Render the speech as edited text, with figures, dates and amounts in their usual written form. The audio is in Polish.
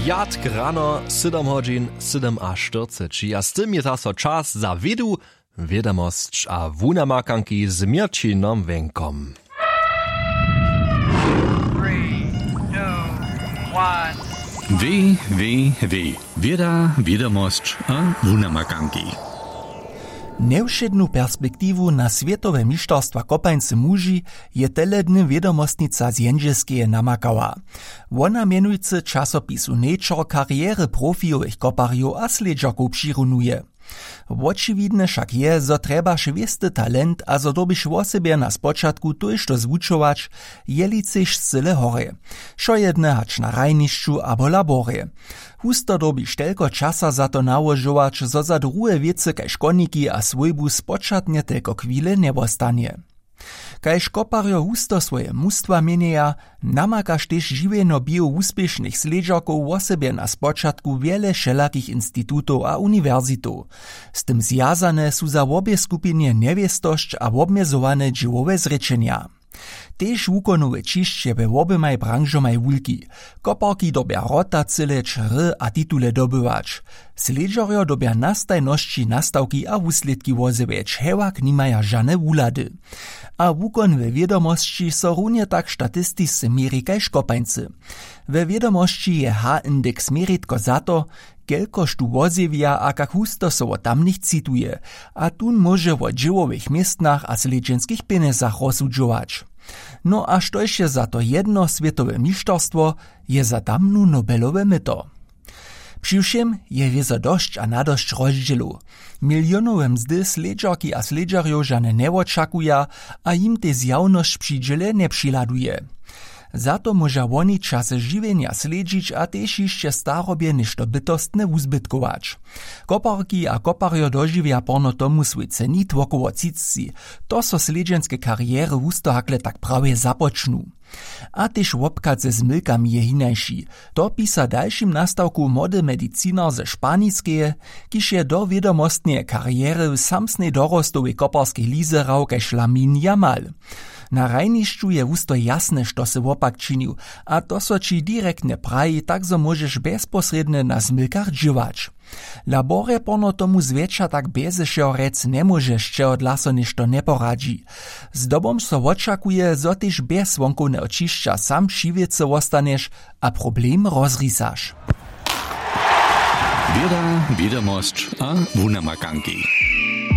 Pjatk rano, 7 hodźin, 7:40. A z tym je zase czas za vědu, wiadomość a wunamakanki z Mirčinom Wenkom. 3, 2, 1. Wieda, wiadomość a wunamakanki. Nevšednu perspektivu na Svjetove mištarstva kopańcy muži je teledny vědomostnica z Jędrzejskeje namakała. Wona mienujcy časopisu Nature kariery profijowych koparjów a sledžaków přirunuje. Očividne však je, zo treba švesty talent a zo dobiš wosebje na spočatku tojž to zwučować, jeli chceš sile hore. Šo jedne hač na rajnišću abo labore. Husto dobiš telko časa za to nałožować, zo za druhe wiece kaj školniki a svojbu spočatnje telko chwile nebostanie. Kaj škoparjo husto swoje mustwa mienia, namakaš tež žiweno bio úspěšnych sledžakov wosebje na spočatku wiele všelakich institutov a univerzitov. Z tym zjazane su za obie skupinie neviestošć a obmjezowane džiwowe zrečenia. Tež wukonowe čišće we obymaj branžomaj wulki. Koparki dobia rotacyle, čry a titule dobywać. Sledžarjo dobia nastajnosći nastawki a wusledki wozebeć, hewak nimaja žane wulady. A wukon we wiedomosći so runie tak statistiscy mieri kaj škopańcy. We wiedomosći je H-indeks mieritko za to, kelkož tu wozewia a kak husto so o tamnych cituje, a tun może o džiwowych miestnach a sledženskich penezach rozsudžować. No a štož je za to jedno svjetové mištarstvo, je za tamnu Nobelowe myto. Přiwšem je wiezo dosć a nadosć rozdzielu. Milionowe mzdy sledžarki a sledžarjo žane neočakuja, a jim te zjawnosć přidziele ne přiladuje. Za to może woni czasy žiwenia sledžić a tež jeszcze starobie nešto bytostne uzbytkować. Koparki a koparjo doživia porno tomu swój cenit wokoło cicci. To so sledženske kariery husto hakle tak prawie započnu. A tež wopkat ze zmylkami je hinajši. To pisa dalšim nastawku młody medicinar ze Španiskeje, kiž je do wiedomostneje kariery w samsnej dorostowej koparskej lizerał kaj šlamin jamal. Na rajnišću je wusto jasne, što se wopak činił, a to so či direktne praji, tak zo możeš bezposredne na zmylkach džiwać. Labore porno tomu zwiecza tak bezešeho rec ne możeš, če od laso nešto ne poradzi. Z dobom so očakuje, zo tež bez wonkovne očišća sam šiwiece wostaneš, a problem rozrisaš. Wieda, wiadomość a wunamakanki.